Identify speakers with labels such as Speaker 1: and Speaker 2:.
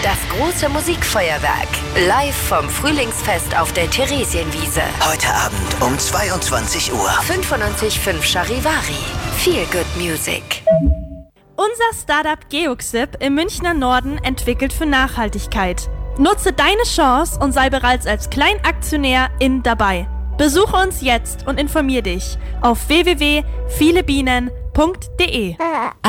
Speaker 1: Das große Musikfeuerwerk. Live vom Frühlingsfest auf der Theresienwiese.
Speaker 2: Heute Abend um 22 Uhr.
Speaker 1: 95.5 Charivari. Feel Good Music.
Speaker 3: Unser Startup Geoxip im Münchner Norden entwickelt für Nachhaltigkeit. Nutze deine Chance und sei bereits als Kleinaktionär dabei. Besuche uns jetzt und informier dich auf www.vielebienen.de.